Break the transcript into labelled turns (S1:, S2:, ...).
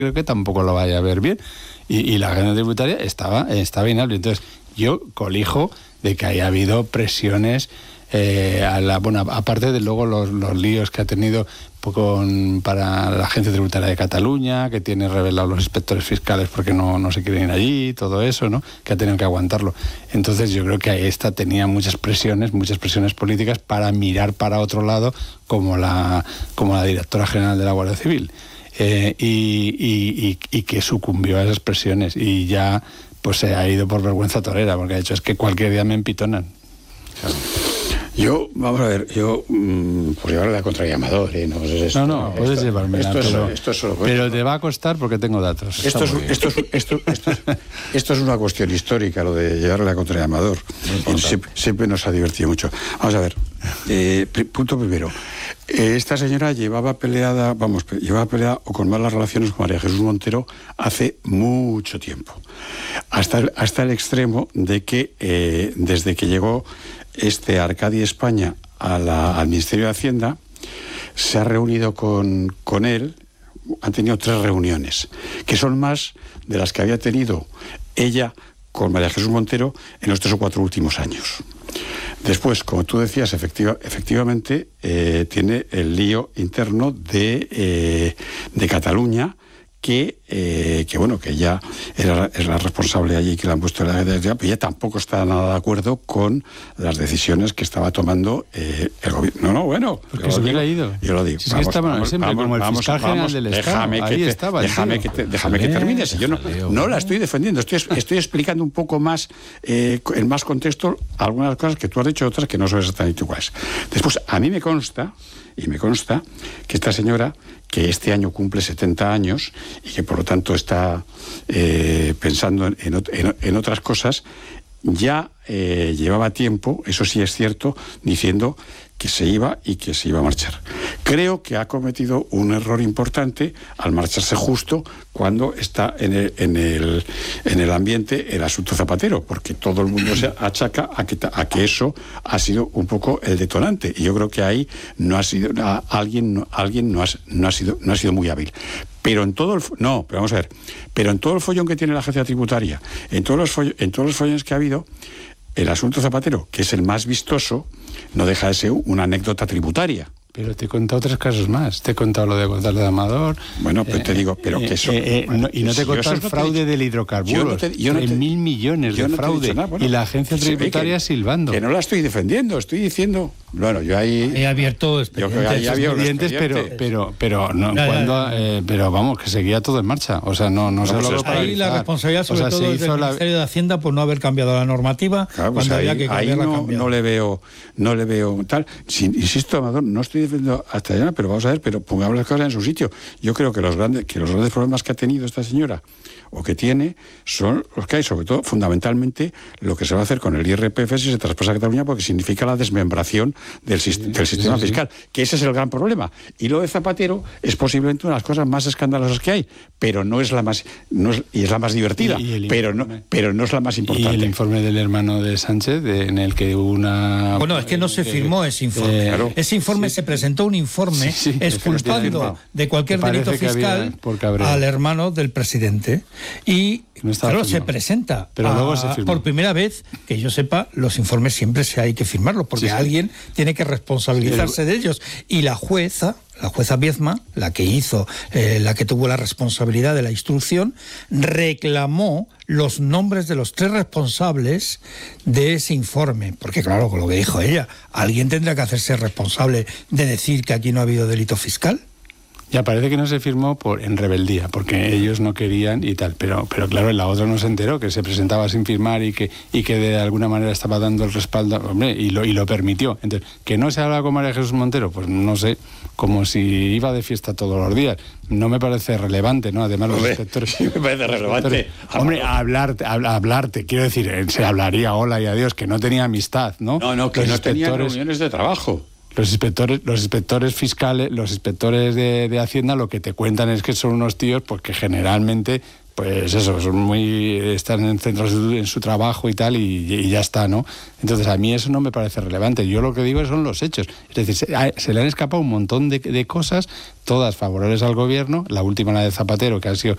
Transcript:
S1: creo que tampoco lo vaya a ver bien. Y la agencia tributaria estaba inhábil. Entonces, yo colijo de que haya habido presiones aparte de luego los líos que ha tenido para la Agencia Tributaria de Cataluña, que tiene revelados los inspectores fiscales porque no se quieren ir allí, todo eso, ¿no? Que ha tenido que aguantarlo. Entonces yo creo que esta tenía muchas presiones políticas para mirar para otro lado, como la directora general de la Guardia Civil, y que sucumbió a esas presiones y ya pues se ha ido por vergüenza torera, porque ha dicho, es que cualquier día me empitonan. Claro.
S2: Vamos a ver, por llevarle la contra Amador,
S1: no, puedes llevármela, pero te va a costar porque tengo datos.
S2: Esto es una cuestión histórica, lo de llevarle la contra Amador. Siempre nos ha divertido mucho. Vamos a ver, punto primero. Esta señora llevaba peleada o con malas relaciones con María Jesús Montero hace mucho tiempo. Hasta el extremo de que desde que llegó Arcadi España al Ministerio de Hacienda, se ha reunido con él, han tenido 3 reuniones, que son más de las que había tenido ella con María Jesús Montero en los 3 o 4 últimos años. Después, como tú decías, efectivamente tiene el lío interno de Cataluña, que ya es la responsable allí, que la han puesto en la agencia, pero ella tampoco está nada de acuerdo con las decisiones que estaba tomando el gobierno. No, bueno.
S1: Porque se hubiera ido.
S2: Yo lo digo.
S1: Si es que estaba siempre como el fiscal general del Estado.
S2: Déjame que termine. Si yo no la estoy defendiendo, estoy explicando un poco más, en más contexto, algunas cosas que tú has dicho, otras que no son exactamente iguales. Después, a mí me consta que esta señora, que este año cumple 70 años y que por lo tanto está pensando en otras cosas, ya llevaba tiempo, eso sí es cierto, diciendo que se iba y que se iba a marchar. Creo que ha cometido un error importante al marcharse justo cuando está en el ambiente el asunto Zapatero, porque todo el mundo se achaca a que eso ha sido un poco el detonante, y yo creo que ahí alguien no ha sido muy hábil. Pero en todo el follón que tiene la agencia tributaria, en todos los follones que ha habido, el asunto Zapatero, que es el más vistoso, no deja de ser una anécdota tributaria.
S1: Pero te he contado 3 casos más. Te he contado lo de Gonzalo de Amador.
S2: Bueno, pues te digo, pero que eso...
S1: y no te he contado el fraude del hidrocarburos. 3.000 millones de fraude. Y la agencia tributaria silbando.
S2: Que no la estoy defendiendo, estoy diciendo... Bueno, yo ahí...
S3: He abierto expedientes.
S1: Pero vamos, que seguía todo en marcha. O sea, no se logró paralizar.
S3: Ahí la responsabilidad sobre todo es del Ministerio de Hacienda por no haber cambiado la normativa.
S2: Claro, pues había que cambiarla. No le veo tal. Insisto, Amador, no estoy defendiendo hasta allá, pero vamos a ver, pero pongamos las cosas en su sitio. Yo creo que los grandes problemas que ha tenido esta señora, o que tiene, son los que hay, sobre todo, fundamentalmente, lo que se va a hacer con el IRPF si se traspasa a Cataluña, porque significa la desmembración del sistema fiscal, que ese es el gran problema. Y lo de Zapatero es posiblemente una de las cosas más escandalosas que hay, pero no es la más, y es la más divertida, pero no es la más importante.
S1: Y el informe del hermano de Sánchez, en el que una...
S3: Bueno, es que no se firmó ese informe. Ese informe se presentó un informe exculpando de cualquier delito fiscal al hermano del presidente. Y claro, se presenta,
S1: pero luego se
S3: por primera vez, que yo sepa, los informes siempre hay que firmarlos, porque alguien tiene que responsabilizarse de ellos. Y la jueza Viezma, la que tuvo la responsabilidad de la instrucción, reclamó los nombres de los 3 responsables de ese informe, porque claro, con lo que dijo ella, alguien tendrá que hacerse responsable de decir que aquí no ha habido delito fiscal.
S1: Ya parece que no se firmó en rebeldía, porque ellos no querían y tal, pero claro, en la otra no se enteró, que se presentaba sin firmar y que de alguna manera estaba dando el respaldo, hombre, y lo permitió. Entonces, ¿que no se habla con María Jesús Montero? Pues no sé, como si iba de fiesta todos los días. No me parece relevante, ¿no? Además, los inspectores...
S2: Sí me parece relevante.
S1: Hombre, hablarte, quiero decir, se hablaría hola y adiós, que no tenía amistad, ¿no?
S2: No, que no tenían reuniones de trabajo.
S1: Los inspectores fiscales, los inspectores de Hacienda, lo que te cuentan es que son unos tíos pues que generalmente, pues eso, están centrados en su trabajo y tal, y ya está, ¿no? Entonces a mí eso no me parece relevante. Yo lo que digo son los hechos. Es decir, se le han escapado un montón de cosas, todas favorables al gobierno. La última, la de Zapatero, que ha sido